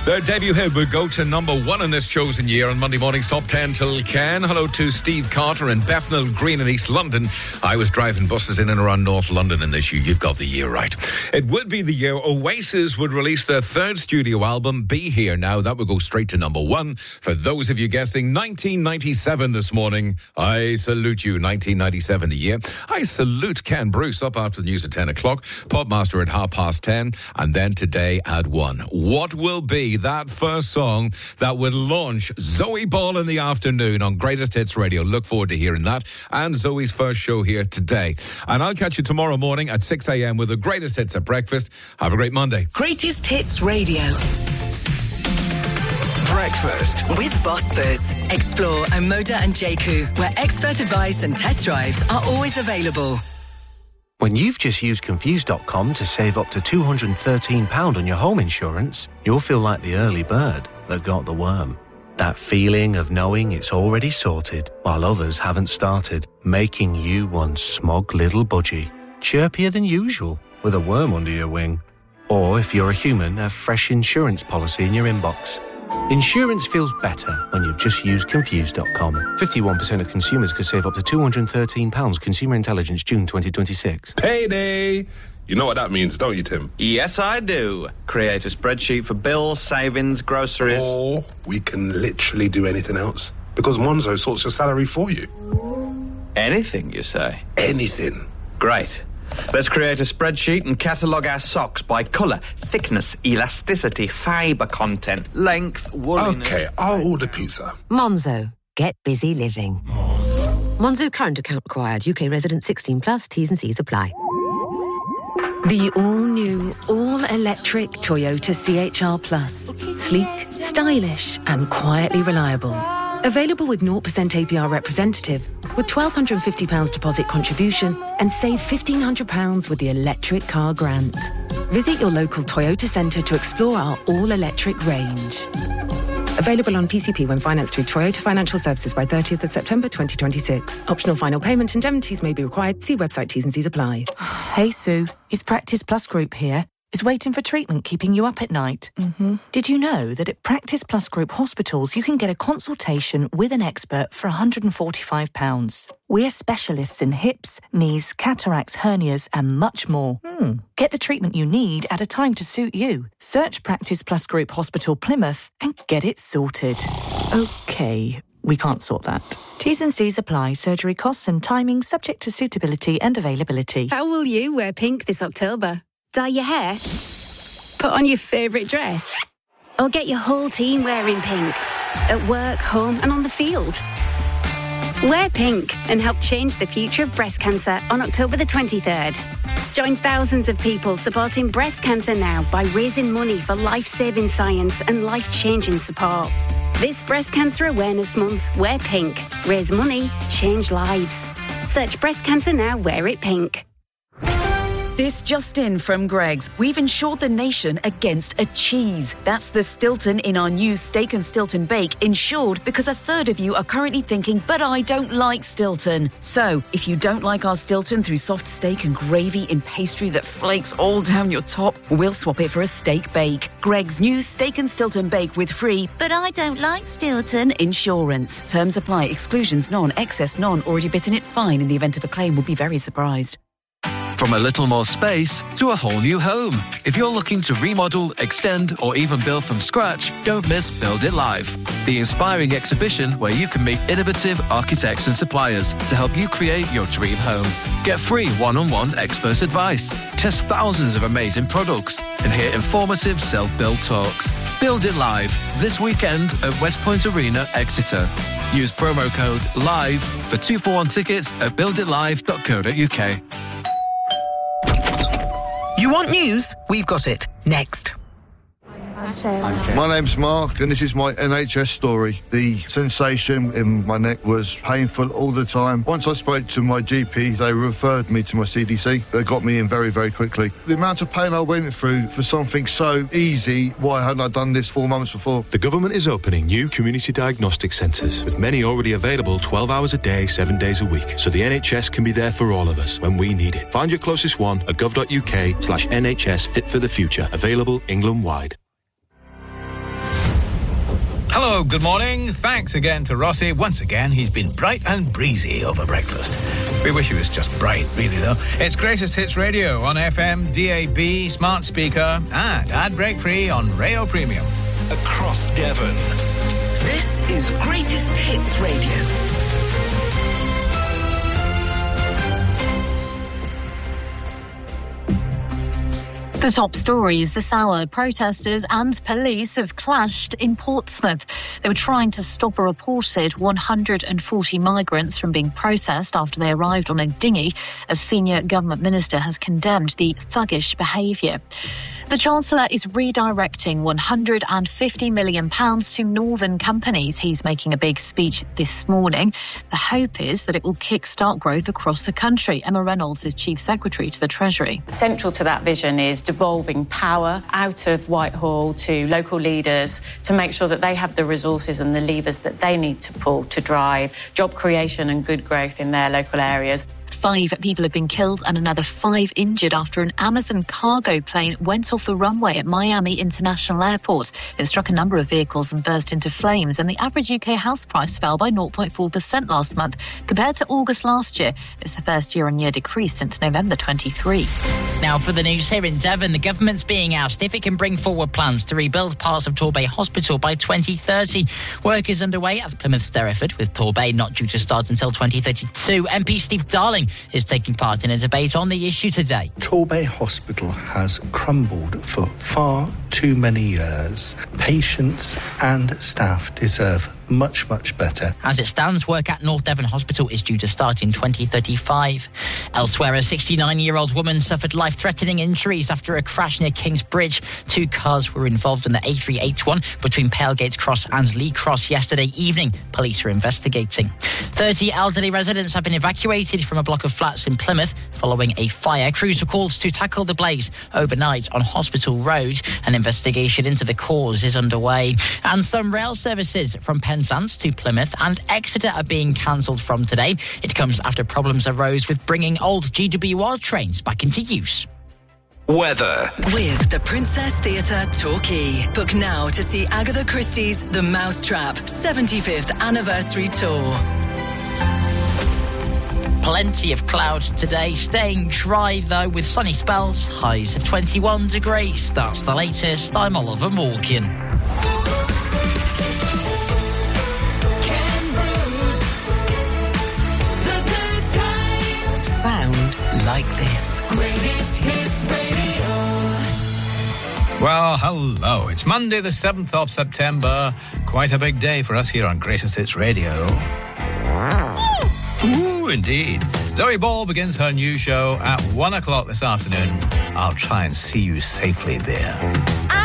Their debut hit would go to number 1 in this chosen year on Monday morning's Top 10 till Ken. Hello to Steve Carter in Bethnal Green in East London. I was driving buses in and around North London in this year. You've got the year right. It would be the year Oasis would release their third studio album, Be Here Now. That would go straight to number 1. For those of you guessing 1997 this morning, I salute you. 1997 the year. I salute Ken Bruce up after the news at 10 o'clock. Podmaster at 10:30. And then today at 1. What will be that first song that would launch Zoe Ball in the afternoon on Greatest Hits Radio? Look forward to hearing that. And Zoe's first show here today. And I'll catch you tomorrow morning at 6 a.m. with the Greatest Hits at breakfast. Have a great Monday. Greatest Hits Radio. Breakfast with Vosper. Explore Omoda and Jaku, where expert advice and test drives are always available. When you've just used Confused.com to save up to £213 on your home insurance, you'll feel like the early bird that got the worm. That feeling of knowing it's already sorted while others haven't started, making you one smug little budgie, chirpier than usual with a worm under your wing. Or if you're a human, a fresh insurance policy in your inbox. Insurance feels better when you've just used Confused.com. 51% of consumers could save up to £213. Consumer Intelligence, June 2026. Payday! You know what that means, don't you, Tim? Yes, I do. Create a spreadsheet for bills, savings, groceries. Or we can literally do anything else. Because Monzo sorts your salary for you. Anything, you say? Anything. Great. Let's create a spreadsheet and catalogue our socks by colour, thickness, elasticity, fibre content, length, wooliness... OK, I'll order pizza. Monzo. Get busy living. Monzo current account required. UK resident 16 plus. T's and C's apply. The all-new, all-electric Toyota CHR Plus. Sleek, stylish and quietly reliable. Available with 0% APR representative, with £1,250 deposit contribution and save £1,500 with the electric car grant. Visit your local Toyota centre to explore our all-electric range. Available on PCP when financed through Toyota Financial Services by 30th of September 2026. Optional final payment indemnities may be required. See website T's and C's apply. Hey Sue, it's Practice Plus Group here. Is waiting for treatment keeping you up at night? Mm-hmm. Did you know that at Practice Plus Group hospitals you can get a consultation with an expert for £145? We're specialists in hips, knees, cataracts, hernias and much more. Get the treatment you need at a time to suit you. Search Practice Plus Group Hospital Plymouth and get it sorted. OK, we can't sort that. T's and C's apply. Surgery costs and timing subject to suitability and availability. How will you wear pink this October? Dye your hair? Put on your favourite dress? Or get your whole team wearing pink? At work, home and on the field? Wear pink and help change the future of breast cancer on October the 23rd. Join thousands of people supporting breast cancer now by raising money for life-saving science and life-changing support. This Breast Cancer Awareness Month, wear pink. Raise money, change lives. Search Breast Cancer Now, wear it pink. This just in from Greggs. We've insured the nation against a cheese. That's the Stilton in our new Steak and Stilton Bake, insured because a third of you are currently thinking, but I don't like Stilton. So, if you don't like our Stilton through soft steak and gravy in pastry that flakes all down your top, we'll swap it for a steak bake. Greggs' new Steak and Stilton Bake with free, but I don't like Stilton insurance. Terms apply. Exclusions none. Excess none. Already bitten it fine. In the event of a claim, will be very surprised. From a little more space to a whole new home. If you're looking to remodel, extend, or even build from scratch, don't miss Build It Live, the inspiring exhibition where you can meet innovative architects and suppliers to help you create your dream home. Get free one-on-one expert advice, test thousands of amazing products, and hear informative self-build talks. Build It Live, this weekend at West Point Arena, Exeter. Use promo code LIVE for 2-for-1 tickets at builditlive.co.uk. You want news? We've got it. Next. My name's Mark and this is my NHS story. The sensation in my neck was painful all the time. Once I spoke to my GP, they referred me to my CDC. They got me in very, very quickly. The amount of pain I went through for something so easy, why hadn't I done this 4 months before? The government is opening new community diagnostic centres, with many already available 12 hours a day, 7 days a week, so the NHS can be there for all of us when we need it. Find your closest one at gov.uk/NHS Fit for the Future, available England-wide. Hello, good morning. Thanks again to Rossi. Once again, he's been bright and breezy over breakfast. We wish he was just bright, really, though. It's Greatest Hits Radio on FM, DAB, smart speaker, and ad break free on Rayo Premium. Across Devon. This is Greatest Hits Radio. The top stories this hour. Protesters and police have clashed in Portsmouth. They were trying to stop a reported 140 migrants from being processed after they arrived on a dinghy. A senior government minister has condemned the thuggish behaviour. The Chancellor is redirecting £150 million to northern companies. He's making a big speech this morning. The hope is that it will kickstart growth across the country. Emma Reynolds is Chief Secretary to the Treasury. Central to that vision is devolving power out of Whitehall to local leaders to make sure that they have the resources and the levers that they need to pull to drive job creation and good growth in their local areas. 5 people have been killed and another 5 injured after an Amazon cargo plane went off the runway at Miami International Airport. It struck a number of vehicles and burst into flames, and the average UK house price fell by 0.4% last month compared to August last year. It's the first year-on-year decrease since November 23. Now for the news here in Devon, the government's being asked if it can bring forward plans to rebuild parts of Torbay Hospital by 2030. Work is underway at Plymouth Sterreford, with Torbay not due to start until 2032. MP Steve Darling is taking part in a debate on the issue today. Torbay Hospital has crumbled for far too many years. Patients and staff deserve much, much better. As it stands, work at North Devon Hospital is due to start in 2035. Elsewhere, a 69-year-old woman suffered life-threatening injuries after a crash near King's Bridge. 2 cars were involved in the A381 between Palegate Cross and Lee Cross yesterday evening. Police are investigating. 30 elderly residents have been evacuated from a block of flats in Plymouth following a fire. Crews were called to tackle the blaze overnight on Hospital Road. An investigation into the cause is underway. And some rail services from Penzance to Plymouth and Exeter are being cancelled from today. It comes after problems arose with bringing old GWR trains back into use. Weather. With the Princess Theatre Torquay. Book now to see Agatha Christie's The Mousetrap 75th Anniversary Tour. Plenty of clouds today, staying dry though with sunny spells, highs of 21 degrees. That's the latest. I'm Oliver Morgan. Sound like this. Greatest Hits Radio. Well, hello. It's Monday the 7th of September. Quite a big day for us here on Greatest Hits Radio. Ooh, indeed. Zoe Ball begins her new show at 1 o'clock this afternoon. I'll try and see you safely there.